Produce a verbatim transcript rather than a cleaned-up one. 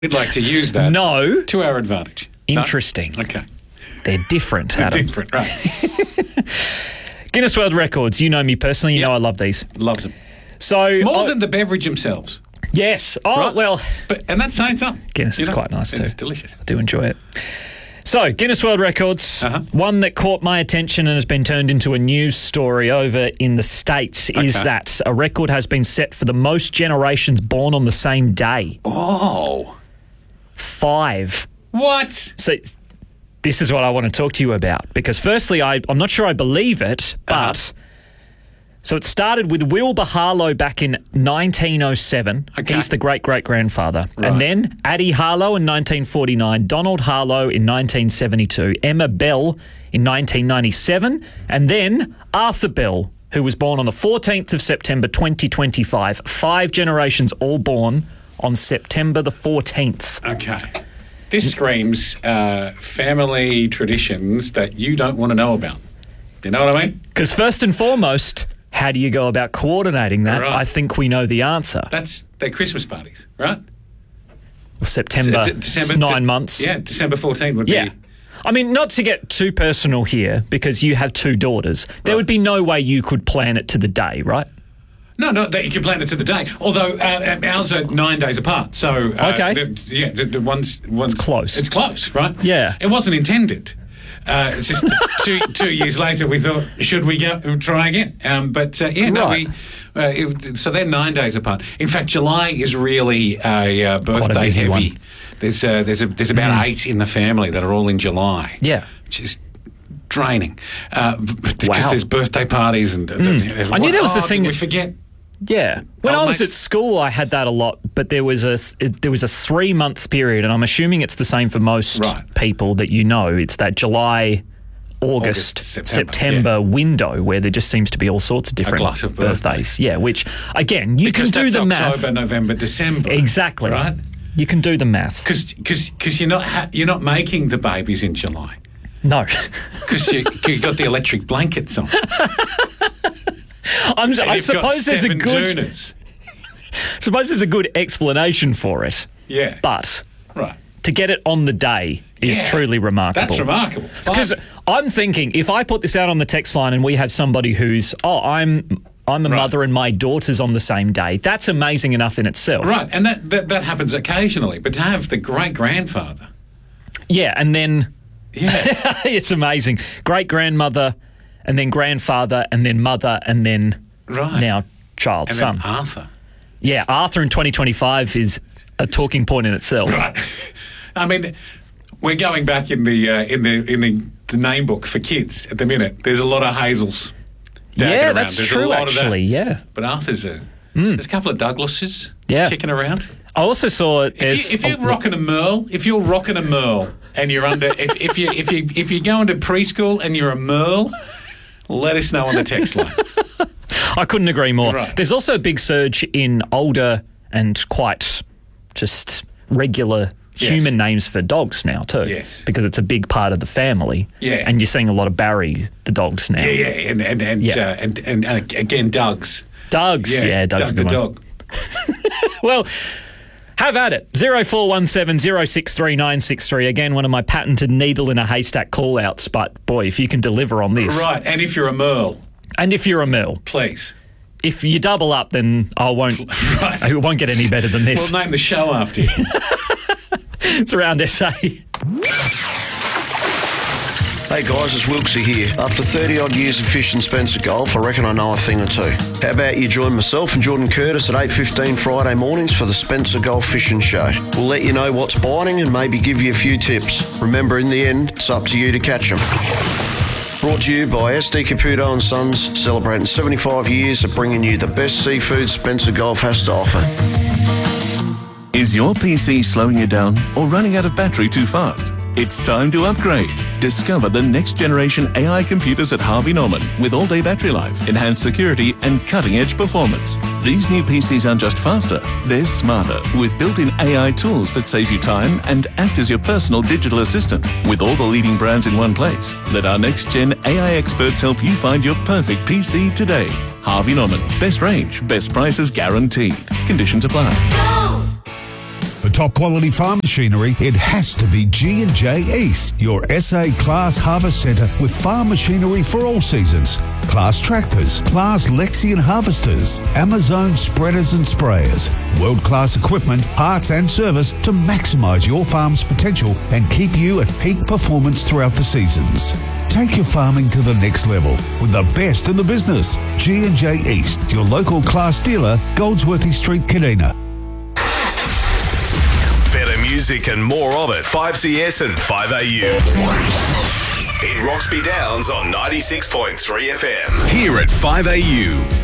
We'd like to use that No. to our advantage. Interesting. No? Okay. They're different, They're Adam. different, right. Guinness World Records. You know me personally. You Yep. know I love these. Loves them. So More oh, than the beverage themselves. yes. Oh, Right? well, But And that's saying something. Guinness You is know, quite nice too. It's delicious. I do enjoy it. So, Guinness World Records, Uh-huh. one that caught my attention and has been turned into a news story over in the States is Okay. that a record has been set for the most generations born on the same day. Oh. Five. What? So, this is what I want to talk to you about. Because firstly, I, I'm not sure I believe it, but... Uh-huh. So it started with Wilbur Harlow back in nineteen oh seven. Okay. He's the great-great-grandfather. Right. And then Addie Harlow in nineteen forty-nine, Donald Harlow in nineteen seventy-two, Emma Bell in nineteen ninety-seven, and then Arthur Bell, who was born on the fourteenth of September twenty twenty-five. Five generations all born on September the fourteenth. Okay. This screams uh, family traditions that you don't want to know about. You know what I mean? Because first and foremost, how do you go about coordinating that? Right. I think we know the answer. That's their Christmas parties, right? September, It's- it's December- nine Dec- months. Yeah, December fourteenth would Yeah. be... I mean, not to get too personal here, because you have two daughters. There Right. would be no way you could plan it to the day, right? No, not that you can plan it to the day. Although uh, ours are nine days apart, so uh, Okay. the, yeah, the, the one's one's It's close. It's close, right? Yeah. It wasn't intended. Uh, it's just two two years later we thought, should we go try again? Um, but uh, yeah, no, Right. we. Uh, it, so they're nine days apart. In fact, July is really a uh, birthday busy heavy. one. There's uh, there's a, there's about eight in the family that are all in July. Yeah. which is draining. Uh, b- because Wow. there's birthday parties and. I knew there was oh, this thing- Did we forget. Yeah. When Oh, I was mate. at school, I had that a lot, but there was a it, there was a three month period, and I'm assuming it's the same for most Right. people that you know. It's that July, August, August, September, September, window where there just seems to be all sorts of different glut of birthdays. birthdays. Yeah, which again you Because can do that's the October, math. November, December. Exactly. Right? You can do the math. Because you're not ha- you're not making the babies in July. No. Because you you got the electric blankets on. I'm, And I you've got suppose there's a seven good Junas. suppose there's a good explanation for it. Yeah. But Right. to get it on the day is Yeah. truly remarkable. That's remarkable. Because I'm thinking, if I put this out on the text line and we have somebody who's, oh, I'm I'm a Right. mother and my daughter's on the same day, that's amazing enough in itself. Right, and that, that, that happens occasionally, but to have the great-grandfather, Yeah, and then yeah, it's amazing. Great grandmother, and then grandfather, and then mother, and then right. now child, and son. then Arthur. Yeah, Arthur in twenty twenty-five is a talking point in itself. Right. I mean, we're going back in the uh, in the in the, the name book for kids at the minute. There's a lot of Hazels. dagging Yeah, around. that's There's a true, lot of that. actually, yeah. But Arthur's a there's a couple of Douglases Yeah. kicking around. I also saw there's... If, you, if you're rocking a Merle, if you're rocking a Merle and you're under, if, if you if you if you're going to preschool and you're a Merle, let us know on the text line. I couldn't agree more. Right. There's also a big surge in older and quite just regular Yes. human names for dogs now too. Yes. Because it's a big part of the family. Yeah. And you're seeing a lot of Barry the dogs now. Yeah, yeah, and and and, Yeah. Uh, and, and and again, Doug's. Dogs. Yeah, Yeah, Doug's Doug a the good one. dog. Well, have at it. zero four one seven zero six three nine six three. Again, one of my patented needle in a haystack call-outs. But boy, if you can deliver on this. Right, and if you're a Merle, And if you're a Merle. please. If you double up, then I won't. Right. It won't get any better than this. We'll name the show after you. It's around S A. Hey guys, it's Wilksy here. After thirty odd years of fishing Spencer Golf, I reckon I know a thing or two. How about you join myself and Jordan Curtis at eight fifteen Friday mornings for the Spencer Golf Fishing Show. We'll let you know what's biting and maybe give you a few tips. Remember, in the end, it's up to you to catch them. Brought to you by S D Caputo and Sons, celebrating seventy-five years of bringing you the best seafood Spencer Golf has to offer. Is your P C slowing you down or running out of battery too fast? It's time to upgrade. Discover the next generation A I computers at Harvey Norman with all-day battery life, enhanced security, and cutting-edge performance. These new P Cs aren't just faster, they're smarter, with built-in A I tools that save you time and act as your personal digital assistant. With all the leading brands in one place, let our next-gen A I experts help you find your perfect P C today. Harvey Norman. Best range, best prices guaranteed. Conditions apply. For top quality farm machinery, it has to be G and J East, your S A Class Harvest Centre with farm machinery for all seasons. Class tractors, Class Lexion harvesters, Amazon spreaders and sprayers, world-class equipment, parts and service to maximise your farm's potential and keep you at peak performance throughout the seasons. Take your farming to the next level with the best in the business. G and J East, your local Class dealer, Goldsworthy Street, Kadina. Better music and more of it. five C S and five A U. In Roxby Downs on ninety-six point three F M. Here at five A U.